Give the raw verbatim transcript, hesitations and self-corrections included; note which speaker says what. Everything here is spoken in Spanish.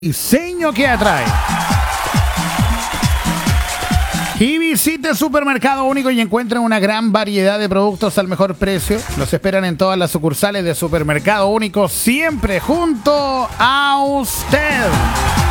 Speaker 1: Diseño que atrae. Y visite Supermercado Único y encuentre una gran variedad de productos al mejor precio. Los esperan en todas las sucursales de Supermercado Único, siempre junto a usted.